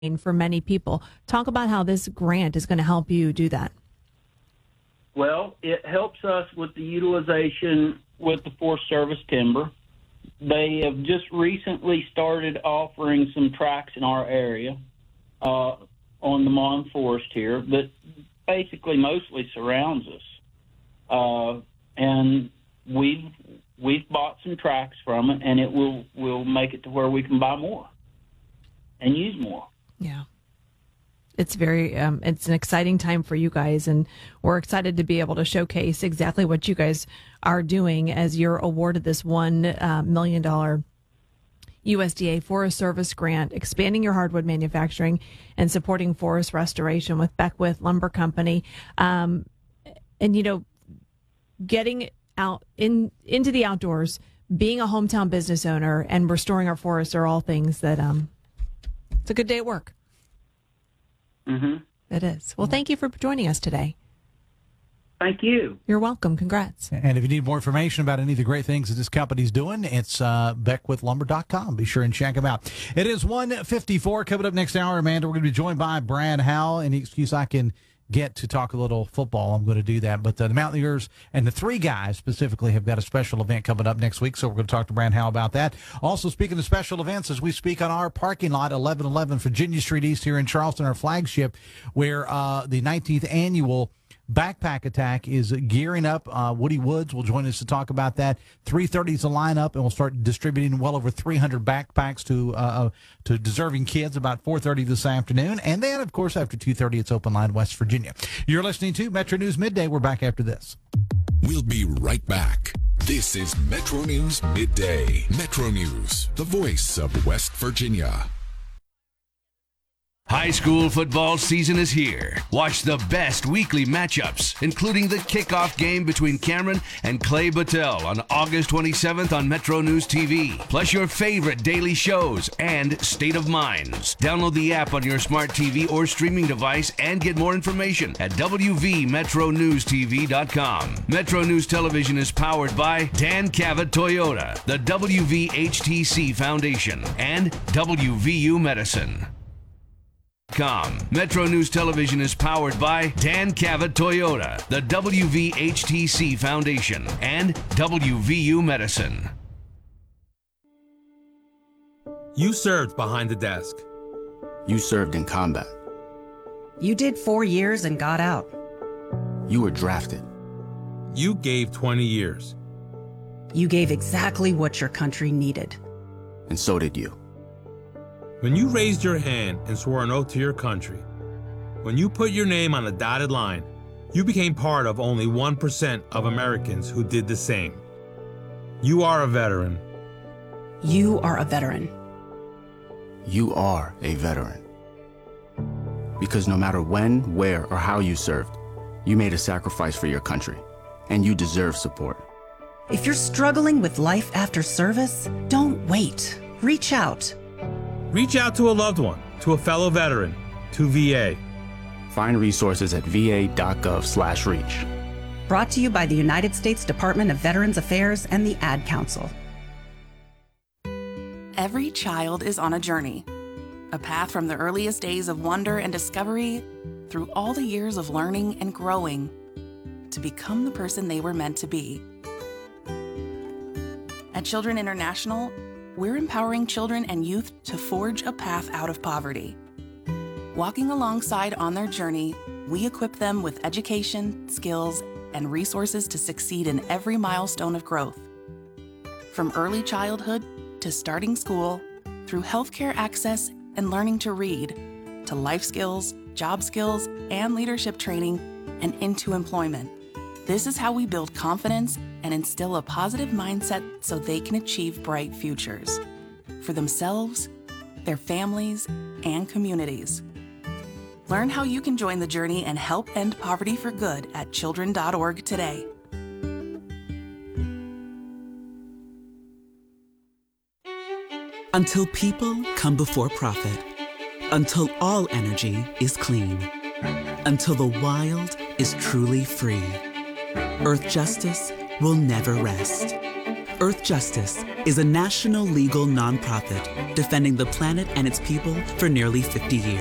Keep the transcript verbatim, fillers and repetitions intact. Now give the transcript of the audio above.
for many people. Talk about how this grant is going to help you do that. Well, it helps us with the utilization with the Forest Service timber. They have just recently started offering some tracts in our area uh, on the Mon Forest here that basically mostly surrounds us. Uh, and we've, we've bought some tracts from it, and it will, will make it to where we can buy more and use more. Yeah. It's very, um, it's an exciting time for you guys, and we're excited to be able to showcase exactly what you guys are doing as you're awarded this one uh, million dollar U S D A Forest Service grant, expanding your hardwood manufacturing and supporting forest restoration with Beckwith Lumber Company. Um, and, you know, getting out in into the outdoors, being a hometown business owner and restoring our forests are all things that, um, it's a good day at work. Mm-hmm. It is. Well, thank you for joining us today. Thank you. You're welcome. Congrats. And if you need more information about any of the great things that this company's doing, it's uh, beckwith lumber dot com. Be sure and check them out. It is one fifty-four. Coming up next hour, Amanda, we're going to be joined by Brad Howell. Any excuse I can get to talk a little football, I'm going to do that. But uh, the Mountaineers and the three guys specifically have got a special event coming up next week, so we're going to talk to Brad Howell about that. Also, speaking of special events, as we speak on our parking lot, eleven eleven Virginia Street East here in Charleston, our flagship, where uh, the nineteenth annual Backpack Attack is gearing up. Uh, Woody Woods will join us to talk about that. three thirty is the lineup, and we'll start distributing well over three hundred backpacks to uh, to deserving kids about four thirty this afternoon. And then, of course, after two thirty, it's Open Line West Virginia. You're listening to Metro News Midday. We're back after this. We'll be right back. This is Metro News Midday. Metro News, the voice of West Virginia. High school football season is here. Watch the best weekly matchups, including the kickoff game between Cameron and Clay Battelle on August twenty-seventh on Metro News T V. Plus your favorite daily shows and State of Minds. Download the app on your smart T V or streaming device and get more information at w v metro news t v dot com. Metro News Television is powered by Dan Cavett Toyota, the W V H T C Foundation, and W V U Medicine. Com. Metro News Television is powered by Dan Cavett Toyota, the W V H T C Foundation, and W V U Medicine. You served behind the desk. You served in combat. You did four years and got out. You were drafted. You gave twenty years. You gave exactly what your country needed. And so did you. When you raised your hand and swore an oath to your country, when you put your name on a dotted line, you became part of only one percent of Americans who did the same. You are a veteran. You are a veteran. You are a veteran. Because no matter when, where, or how you served, you made a sacrifice for your country, and you deserve support. If you're struggling with life after service, don't wait. Reach out. Reach out to a loved one, to a fellow veteran, to V A. Find resources at v a dot gov slash reach. Brought to you by the United States Department of Veterans Affairs and the Ad Council. Every child is on a journey, a path from the earliest days of wonder and discovery through all the years of learning and growing to become the person they were meant to be. At Children International, we're empowering children and youth to forge a path out of poverty. Walking alongside on their journey, we equip them with education, skills, and resources to succeed in every milestone of growth. From early childhood to starting school, through healthcare access and learning to read, to life skills, job skills, and leadership training, and into employment. This is how we build confidence and instill a positive mindset so they can achieve bright futures for themselves, their families, and communities. Learn how you can join the journey and help end poverty for good at children dot org today. Until people come before profit. Until all energy is clean. Until the wild is truly free. Earth justice will never rest. Earth Justice is a national legal nonprofit defending the planet and its people for nearly fifty years.